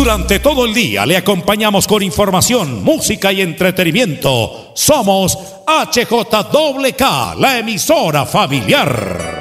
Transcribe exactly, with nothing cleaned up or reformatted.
Durante todo el día le acompañamos con información, música y entretenimiento. Somos H J K K, la emisora familiar.